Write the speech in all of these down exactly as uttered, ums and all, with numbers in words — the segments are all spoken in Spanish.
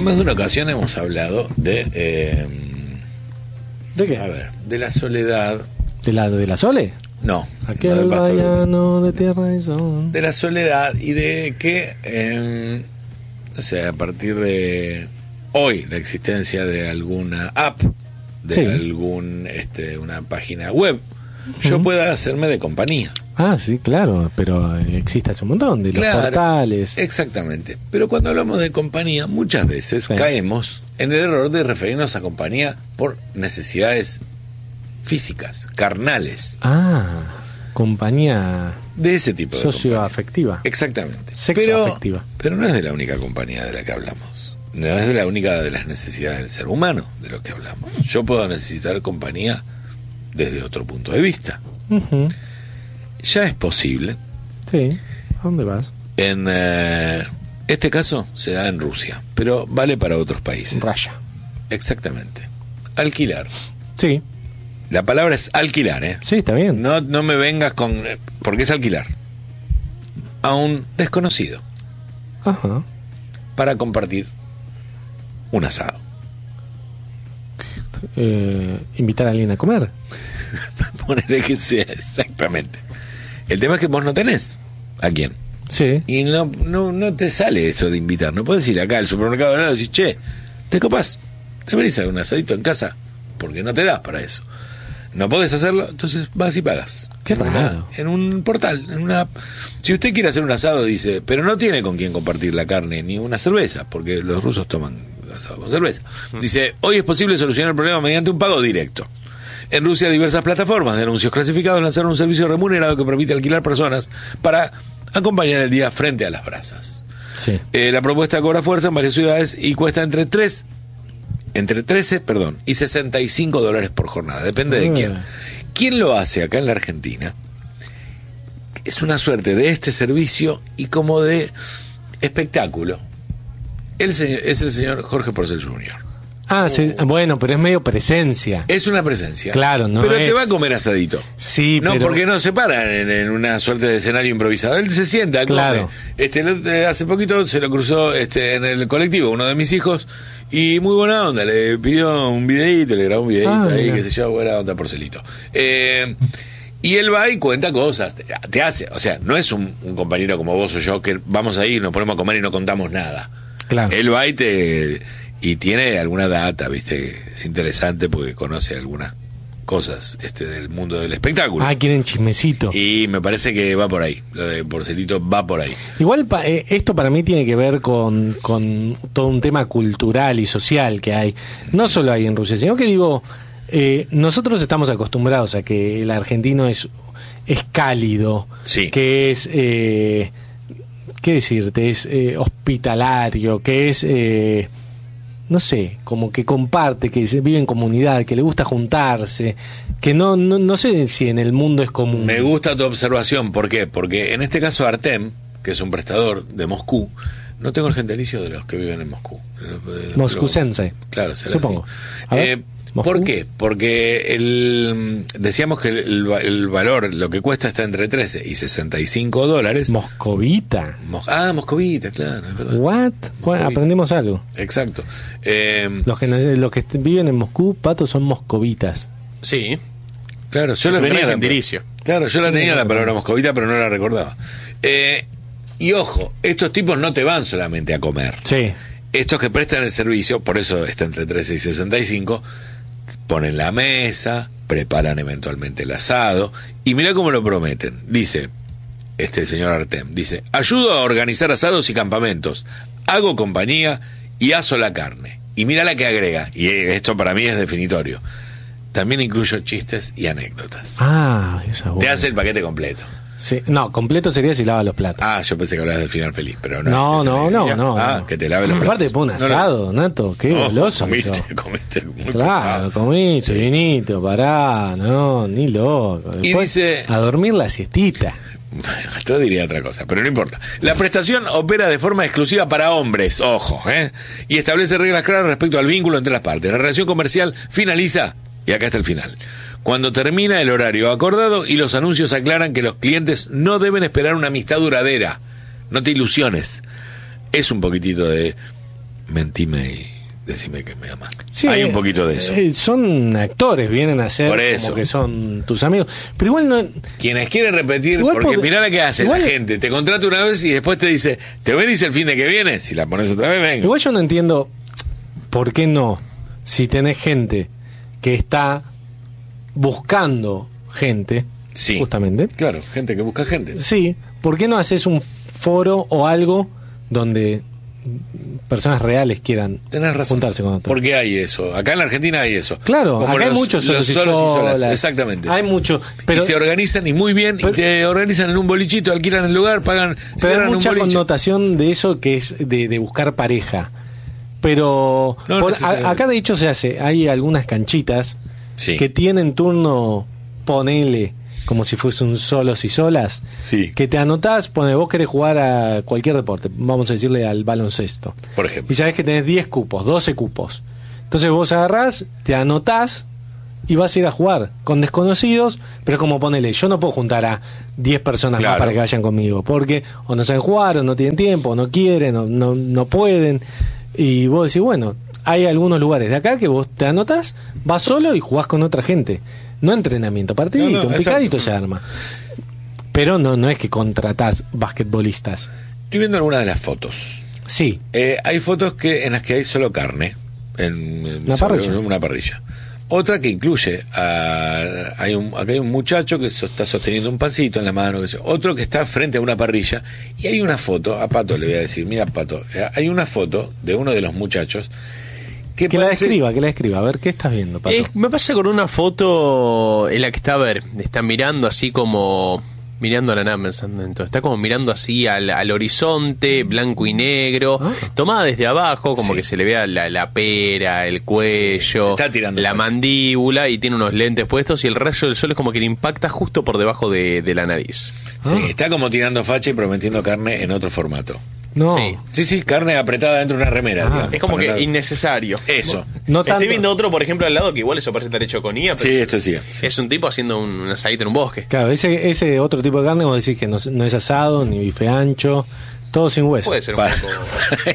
En más de una ocasión hemos hablado de... Eh, ¿De qué? A ver, de la soledad... ¿De la, de la Sole? No. Aquel no vallano de tierra y sol. De la soledad y de que, eh, no sé, a partir de hoy, la existencia de alguna app, de sí. algún este, una página web, uh-huh. yo pueda hacerme de compañía. Ah, sí, claro, pero existe hace un montón de los claro, portales. Exactamente. Pero cuando hablamos de compañía, muchas veces sí. caemos en el error de referirnos a compañía por necesidades físicas, carnales. Ah, compañía de ese tipo de socioafectiva. Exactamente. Sexoafectiva. Pero, pero no es de la única compañía de la que hablamos. No es de la única de las necesidades del ser humano de lo que hablamos. Yo puedo necesitar compañía desde otro punto de vista. Uh-huh. Ya es posible. Sí. ¿A dónde vas? En eh, este caso se da en Rusia, pero vale para otros países. Russia. Exactamente. Alquilar. Sí. La palabra es alquilar, ¿eh? Sí, está bien. No, no me vengas con... Porque es alquilar. A un desconocido. Ajá. Para compartir un asado. Eh, ¿Invitar a alguien a comer? Ponerle que sea, exactamente. El tema es que vos no tenés a quién. Sí. Y no, no, no te sale eso de invitar. No puedes ir acá al supermercado al lado y decir, che, ¿te copás? ¿Te venís a un asadito en casa? Porque no te das para eso. No podés hacerlo, entonces vas y pagas. Qué en raro. Una, en un portal, en una... Si usted quiere hacer un asado, dice, pero no tiene con quién compartir la carne ni una cerveza, porque los rusos toman asado con cerveza. Dice, hoy es posible solucionar el problema mediante un pago directo. En Rusia, diversas plataformas de anuncios clasificados lanzaron un servicio remunerado que permite alquilar personas para acompañar el día frente a las brasas. Sí. Eh, la propuesta cobra fuerza en varias ciudades y cuesta entre tres entre trece, perdón, y sesenta y cinco dólares por jornada, depende de quién. ¿Quién lo hace acá en la Argentina? Es una suerte de este servicio y como de espectáculo. El señor, es el señor Jorge Porcel junior Ah, sí, bueno, pero es medio presencia. Es una presencia. Claro, no Pero es... te va a comer asadito. Sí, no, pero... porque no se paran en, en una suerte de escenario improvisado. Él se sienta, claro. come. Este, hace poquito se lo cruzó este, en el colectivo uno de mis hijos y muy buena onda. Le pidió un videíto, le grabó un videíto ah, ahí, qué sé yo, buena onda, Porcelito. Eh... Y él va y cuenta cosas, te, te hace, o sea, no es un, un compañero como vos o yo que vamos a ir, nos ponemos a comer y no contamos nada. Claro. Él va y te y tiene alguna data, viste, es interesante porque conoce algunas cosas este del mundo del espectáculo. Ah, quieren chismecito. Y me parece que va por ahí, lo de Porcelito va por ahí. Igual pa, eh, esto para mí tiene que ver con, con todo un tema cultural y social que hay, no solo hay en Rusia, sino que digo... Eh, nosotros estamos acostumbrados a que el argentino es es cálido, sí. que es, eh, ¿qué decirte? Es eh, hospitalario, que es, eh, no sé, como que comparte, que se vive en comunidad, que le gusta juntarse, que no, no, no sé si en el mundo es común. Me gusta tu observación, ¿por qué? Porque en este caso Artem, que es un prestador de Moscú, no tengo el gentilicio de los que viven en Moscú. Moscusense. Claro, será supongo. Eh, ¿Por qué? Porque el, decíamos que el, el valor, lo que cuesta está entre trece y sesenta y cinco dólares. Moscovita. Mos, ah, Moscovita, claro, es verdad. What? Bueno, aprendimos algo. Exacto. Eh, los, que, los que viven en Moscú, Pato, son moscovitas. Sí. Claro, yo es la tenía. La, claro, yo la tenía la palabra moscovita, pero no la recordaba. Eh, y ojo, estos tipos no te van solamente a comer. Sí. Estos que prestan el servicio, por eso está entre trece y sesenta y cinco, ponen la mesa, preparan eventualmente el asado, y mira cómo lo prometen. Dice, este señor Artem, dice, ayudo a organizar asados y campamentos, hago compañía y aso la carne. Y mira la que agrega, y esto para mí es definitorio, también incluyo chistes y anécdotas. Ah, esa buena. Te hace el paquete completo. Sí, no, completo sería si lava los platos. Ah, yo pensé que hablabas del final feliz, pero no. No, no, no, no. Ah, no. que te lave los platos. Aparte pone un asado, no, no. Nato, qué no, goloso. Comiste, comiste muy claro, pesado. comiste, sí. vinito, pará, no, ni loco. Después, y dice... a dormir la siestita. Yo diría otra cosa, pero no importa. La prestación opera de forma exclusiva para hombres, ojo, ¿eh? Y establece reglas claras respecto al vínculo entre las partes. La relación comercial finaliza, y acá está el final, cuando termina el horario acordado y los anuncios aclaran que los clientes no deben esperar una amistad duradera. No te ilusiones. Es un poquitito de mentime y decime que me amas. Sí, hay un poquito de eso. Eh, son actores, vienen a ser como que son tus amigos. Pero igual no. Quienes quieren repetir, igual porque porque, mirá la que hace igual, la gente. Te contrata una vez y después te dice, ¿te venís el fin de que viene? Si la pones otra vez, venga. Igual yo no entiendo por qué no. Si tenés gente que está buscando gente, sí, justamente. Claro, gente que busca gente. Sí, ¿por qué no haces un foro o algo donde personas reales quieran Tenés razón, juntarse con otros? porque hay eso. Acá en la Argentina hay eso. Claro, como acá los, hay muchos solos, los y, solos y solas. solas. Exactamente. Hay mucho, pero y se organizan y muy bien, pero, y te organizan en un bolichito, alquilan el lugar, pagan, pero hay un mucha boliche. connotación de eso que es de, de buscar pareja. Pero no, por, no a, acá de hecho se hace, hay algunas canchitas sí. que tienen turno, ponele, como si fuese un solos y solas, sí. que te anotás, pone, vos querés jugar a cualquier deporte, vamos a decirle al baloncesto, por ejemplo, y sabés que tenés diez cupos, doce cupos, entonces vos agarrás, te anotás y vas a ir a jugar con desconocidos, pero como ponele, yo no puedo juntar a diez personas claro. más para que vayan conmigo, porque o no saben jugar, o no tienen tiempo, o no quieren, o no, no pueden, y vos decís, bueno, hay algunos lugares de acá que vos te anotás, vas solo y jugás con otra gente. No entrenamiento, partidito, no, no, un picadito exacto. se arma. Pero no, no es que contratás basquetbolistas. Estoy viendo algunas de las fotos. Sí. Eh, hay fotos que en las que hay solo carne, en, en una sobre, parrilla. En una parrilla. Otra que incluye, a, hay un, acá hay un muchacho que so, está sosteniendo un pancito en la mano, que sé, otro que está frente a una parrilla, y hay una foto, a Pato le voy a decir, mira Pato, hay una foto de uno de los muchachos que, que parece... la describa, que la describa, a ver, ¿qué estás viendo, Pato? Eh, me pasa con una foto en la que está, a ver, está mirando así como... mirando a la nada, pensando en todo. Está como mirando así al, al horizonte, blanco y negro, ¿Ah? tomada desde abajo, como sí. que se le vea la, la pera, el cuello, sí. Está tirando la facha. mandíbula, y tiene unos lentes puestos, y el rayo del sol es como que le impacta justo por debajo de, de la nariz. Sí, Ah. está como tirando facha y prometiendo carne en otro formato. No, Sí. Sí, sí, carne apretada dentro de una remera, Ah. digamos. Es como para que no- innecesario. Eso. no tanto. Estoy viendo otro, por ejemplo, al lado, que igual eso parece estar hecho con I A, pero Sí, esto sí. sí. es un tipo haciendo un, un asadito en un bosque. Claro, ese, ese otro tipo de carne, vos decís que no, no es asado, ni bife ancho, todo sin hueso. Puede ser un Para. poco...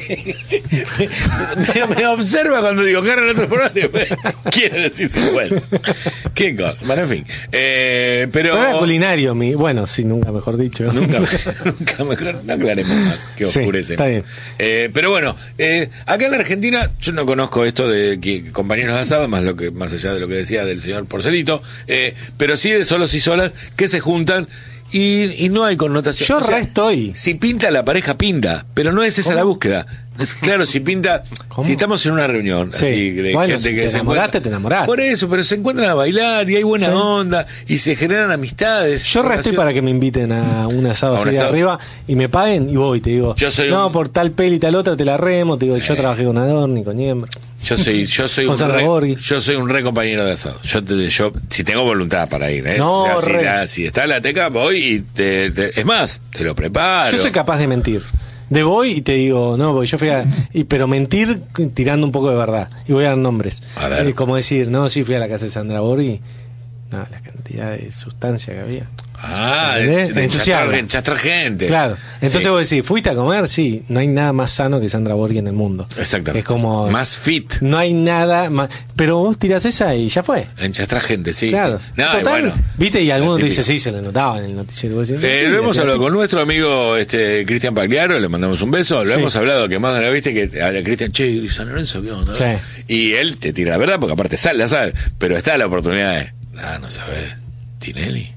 me, me observa cuando digo carne en otro formato. Quiere decir sin hueso. Qué cosa. Bueno, en fin. Eh, pero. Pero era culinario, mi, bueno, sí, nunca mejor dicho. Nunca, nunca mejor, no aclaremos más, que Sí, oscurece. está bien. Eh, pero bueno, eh, acá en la Argentina, yo no conozco esto de que compañeros de asado, más lo que más allá de lo que decía del señor Porcelito, eh, pero sí de solos y solas que se juntan y, y no hay connotación. Yo O sea, re estoy. si pinta la pareja, pinta, pero no es esa ¿Cómo? la búsqueda. Es claro, si pinta, ¿Cómo? si estamos en una reunión Sí. así, de Bueno, gente si que te se enamoraste, encuentra- te enamoraste. Por eso, pero se encuentran a bailar y hay buena Sí. onda y se generan amistades. Yo re estoy relaciones. para que me inviten a un asado A un así de asado. arriba y me paguen y voy, te digo. Yo soy no, un- por tal peli y tal otra te la remo, te digo, yo trabajé con Adorni, con Niembra. Yo soy, yo soy Con un Sandra re, Borghi. yo soy un re compañero de asado. Yo, te, yo si tengo voluntad para ir, ¿eh? No, O sea, si, re. la- si está la teca, voy y te, te- es más, te lo preparo. Yo soy capaz de mentir. De voy y te digo, no, porque yo fui a. Y, pero mentir tirando un poco de verdad. Y voy a dar nombres. A ver. Eh, como decir, no, sí fui a la casa de Sandra Borghi. No, la cantidad de sustancia que había. Ah, de, ¿Entendés? de Ensuciarla. enchastrar, enchastrar gente. Claro. Entonces Sí, vos decís, ¿fuiste a comer? Sí. No hay nada más sano que Sandra Borghi en el mundo. exactamente. Es como. Más fit. No hay nada más. Pero vos tirás esa y ya fue. Enchastrar gente, sí. Claro. sí. No, y Total, bueno. viste, y algunos te típico. dicen, sí, se le notaba en el noticiero. Vos decís, Eh, sí, lo hemos sí, hablado sí. con nuestro amigo este Cristian Pagliaro, le mandamos un beso. Lo Sí. hemos hablado, que más de una viste que a Cristian, che, ¿y San Lorenzo qué onda? Sí. Y él te tira la verdad, porque aparte sale, la sabe, pero está la oportunidad de, ah, no sabes, Tinelli.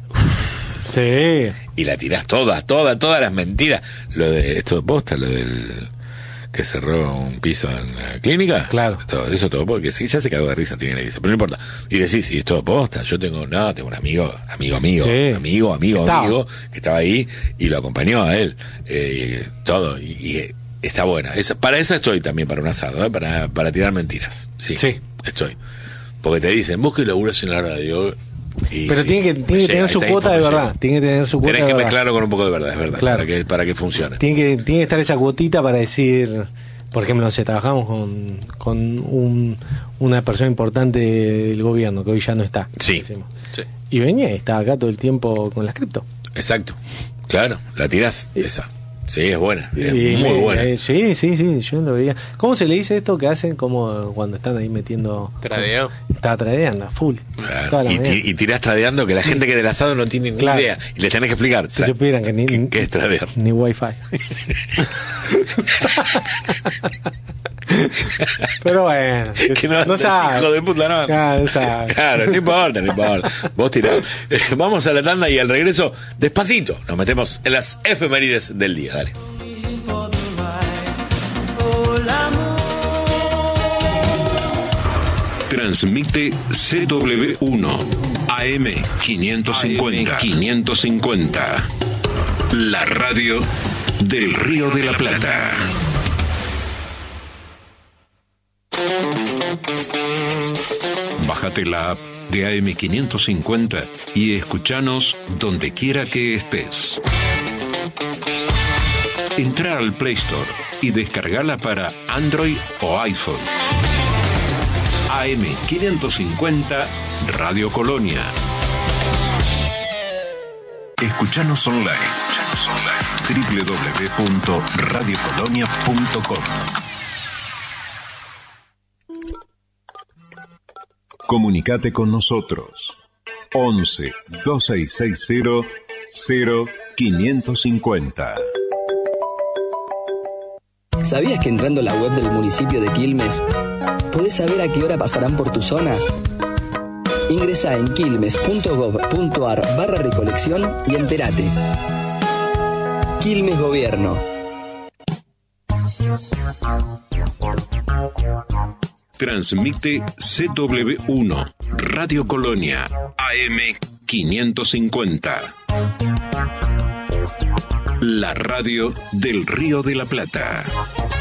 Sí. Y la tirás todas, todas, todas las mentiras. Lo de esto de posta, lo del que cerró un piso en la clínica. Claro. Todo, eso todo porque sí, ya se cagó de risa, Tinelli dice, pero no importa. Y decís, sí, es todo posta. Yo tengo, no, tengo un amigo, amigo, amigo, Sí. amigo, amigo, Estaba. amigo, que estaba ahí y lo acompañó a él. Eh, todo. Y, y, eh, está buena. Esa, para esa estoy también, para un asado, ¿eh? para, para tirar mentiras. Sí, Sí. estoy. Porque te dicen, vos que laburas en la radio. Y Pero sí, tiene que, me tiene que llega, tener su esta cuota info de me verdad. llega. Tiene que tener su cuota Tenés que de verdad. mezclarlo con un poco de verdad, es verdad, Claro. para que para que funcione. Tiene que, tiene que estar esa cuotita para decir, por ejemplo, no sé, trabajamos con, con un, una persona importante del gobierno que hoy ya no está. Sí. decimos. Sí. Y venía y estaba acá todo el tiempo con las cripto. Exacto. Claro, la tirás esa. Sí, es buena, es Y muy me- buena. eh, sí, sí, sí, yo lo veía. ¿Cómo se le dice esto que hacen como cuando están ahí metiendo... Tradeo. Está tradeando, a full. Claro, Toda la y, mañana. ti- y tirás tradeando que la gente que del asado no tiene ni Claro. idea. Y les tenés que explicar. Si Tra- supieran que ni, ¿Qué, qué es tradear? ni wifi. Pero bueno, Que no, no sabe. hijo de puta, no. Claro, no sabe. Claro, no importa, no importa. Vos tirá. Eh, vamos a la tanda y al regreso, despacito, nos metemos en las efemérides del día. Dale. Transmite C W uno A M quinientos cincuenta. quinientos cincuenta. La radio del Río de la Plata. Bájate la app de A M quinientos cincuenta y escuchanos donde quiera que estés. Entra al Play Store y descargala para Android o iPhone. A M quinientos cincuenta Radio Colonia. Escuchanos online. doble u doble u doble u punto radio colonia punto com. Comunicate con nosotros. once, veintiséis sesenta, cero quinientos cincuenta. ¿Sabías que entrando a la web del municipio de Quilmes podés saber a qué hora pasarán por tu zona? Ingresá en quilmes punto gob punto ar barra recolección y entérate. Quilmes Gobierno. Transmite C W uno Radio Colonia A M quinientos cincuenta. La radio del Río de la Plata.